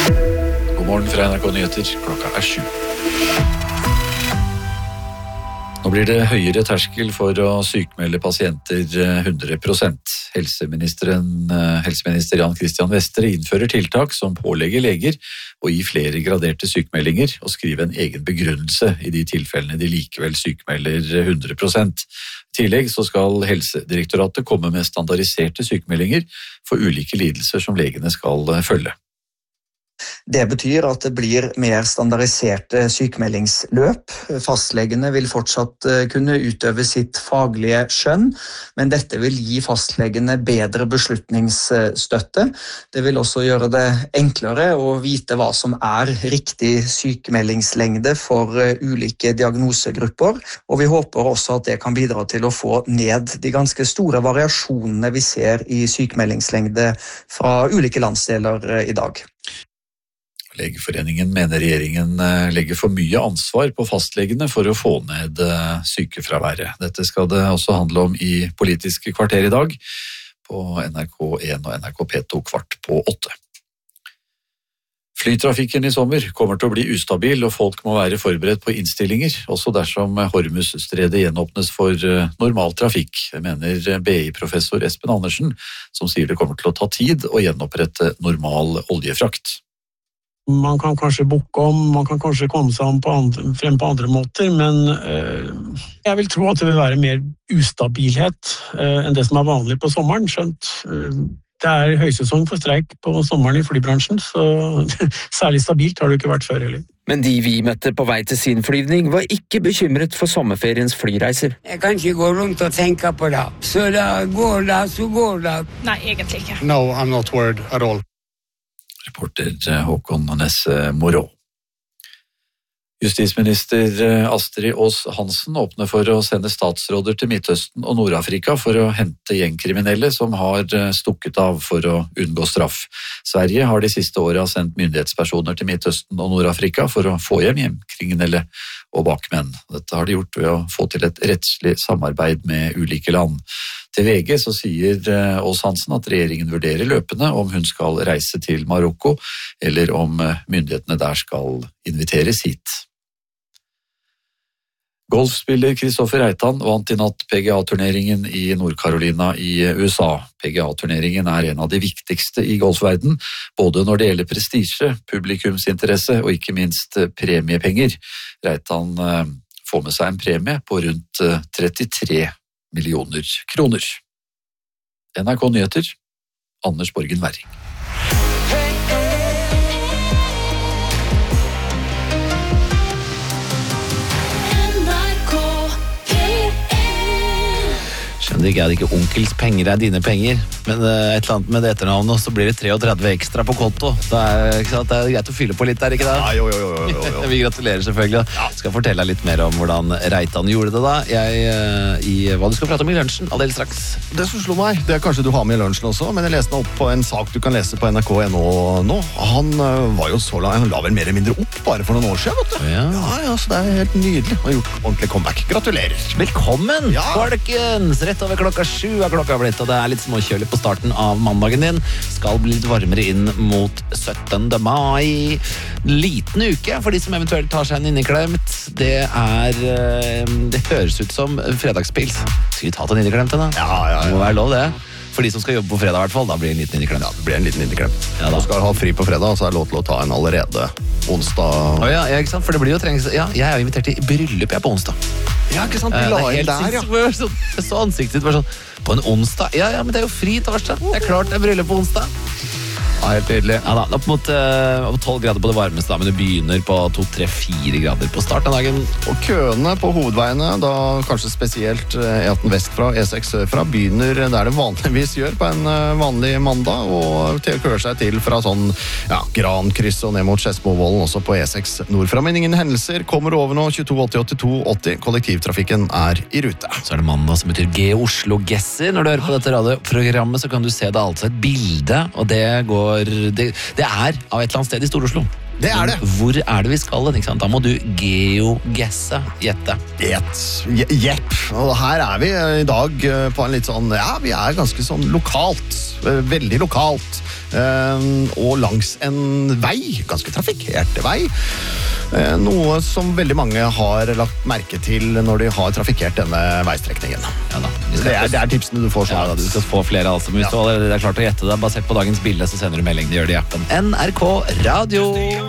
God morgen fra NRK Nyheter, klokka 7. Nå blir det høyere terskel for å sykmelde pasienter 100%. Helseminister Jan Christian Vestre innfører tiltak som pålegger leger å gi flere graderte sykmeldinger og skrive en egen begrunnelse i de tilfellene de likevel sykmelder 100%. I tillegg så skal Helsedirektoratet komme med standardiserte sykmeldinger for ulike lidelser som legene skal følge. Det betyr at det blir mer standardiserte sykmeldingsløp. Fastlegene vil fortsatt kunne utøve sitt faglige skjønn, men dette vil gi fastlegene bedre beslutningsstøtte. Det vil også gjøre det enklere å vite hva som er riktig sykmeldingslengde for ulike diagnosegrupper, og vi håper også at det kan bidra til å få ned de ganske store variasjonene vi ser i sykmeldingslengde fra ulike landsdeler i dag. Legeforeningen mener regjeringen legger for mye ansvar på fastlegene for å få ned sykefraværet. Dette skal det også handle om i Politiske kvarter i dag på NRK1 og NRK P2 7:15. Flytrafikken i sommer kommer til å bli ustabil, og folk må være forberedt på innstillinger, også dersom Hormuzstredet gjenåpnes for normal trafikk, mener BI-professor Espen Andersen, som sier det kommer til å ta tid å gjenopprette normal oljefrakt. Man kan kanskje bukke om, man kan kanskje komme seg frem på andre måter, men jeg vil tro at det vil være mer ustabilhet enn det som er vanlig på sommeren, skjønt det er høysesong for streik på sommeren i flybransjen, så særlig stabilt har det ikke vært før heller. Men de vi møtte på vei til sin flyvning var ikke bekymret for sommerferiens flyreiser. Jeg kan ikke gå rundt og tenke på det, så da går det, så går det. Nei, egentlig ikke. No, I'm not worried at all. Reporter Håkon Nesse Morå. Justisminister Astrid Aas Hansen åpner for å sende statsråder til Midtøsten og Nord-Afrika for å hente gjengkriminelle som har stukket av for å unngå straff. Sverige har de siste årene sendt myndighetspersoner til Midtøsten og Nord-Afrika for å få hjem gjengkriminelle og bakmenn. Dette har de gjort ved å få til et rettslig samarbeid med ulike land. Til VG så sier Aas Hansen at regjeringen vurderer løpende om hun skal reise til Marokko, eller om myndighetene der skal inviteres hit. Golfspiller Kristoffer Reitan vant i natt PGA-turneringen i Nord-Carolina i USA. PGA-turneringen er en av de viktigste i golfverden, både når det gjelder prestisje, publikumsinteresse og ikke minst premiepenger. Reitan får med seg en premie på rundt 33 millioner kroner. NRK Nyheter, Anders Borgen Werring. Det er ikke onkels penger, det er dine penger, men et eller annet med det etternavnet, og så blir det 33 ekstra på konto. Det er greit å fylle på litt der, ikke det? Ja, jo. Vi gratulerer selvfølgelig. Jeg skal fortelle deg litt mer om hvordan Reitan gjorde det da. Hva du skal prate om i lunsjen, alldeles straks. Det som slo meg, det er kanskje du har med i lunsjen også, men jeg leste meg opp på en sak du kan lese på NRK.no nå. Han var jo så lang, han la vel mer eller mindre opp bare for noen år siden, vet du. Ja, så det er helt nydelig. Han har gjort ordentlig comeback. Gratulerer. Velkommen, folkens! Rett over klokka 7 er klokka blitt, og det er litt småkjølig på starten av mandagen din. Skal bli litt varmere inn mot 17. mai. Liten uke for de som eventuelt tar seg en inneklemt. Det høres ut som fredagspils. Skal vi ta til en inneklemt, da? Ja. Det må være lov, det. For de som skal jobbe på fredag i hvert fall, da blir det en liten inneklemt. Ja, det blir en liten inneklemt. Du skal ha fri på fredag, så er det lov til å ta en allerede onsdag. Ja, ikke sant? For det blir jo trengs... Ja, jeg er jo invitert til bryllup på onsdag. Ja, ikke sant? Vi la inn der, ja. Jeg så ansiktet var sånn, på en onsdag? Ja, men det er jo fri torsdag. Det er klart det er bryllup på onsdag. Ja, helt tydelig. Ja da, opp mot 12 grader på det varmeste da, men det begynner på 2-3-4 grader på start av dagen. Og køene på hovedveiene, da kanskje spesielt E18 vestfra, E6 sørfra, begynner der det vanligvis gjør på en vanlig mandag, og kører seg til fra sånn, Grankryss og ned mot Skedsmovollen, også på E6 nordfra. Men ingen hendelser kommer over nå, 2280-8280, kollektivtrafikken er i rute. Så er det mandag som betyr G-Oslo Gesser. Når du hører på dette radioprogrammet, så kan du se det altså et bilde, og det er av et eller annet sted i Stor-Oslo. Det er det. Hvor er det vi skal den, ikke sant? Da må du geogesse, gjette. Jepp. Og her er vi i dag på en litt sånn, vi er ganske sånn lokalt, veldig lokalt. og langs en vei, ganske trafikkerte vei. Noe som veldig mange har lagt merke til når de har trafikkert denne veistrekningen. Ja da. Det er tipsene du får. Ja, da, du skal få flere altså. Men hvis du allerede er klart å gjette det basert på dagens bilde, så sender du melding. Det gjør det i appen NRK Radio.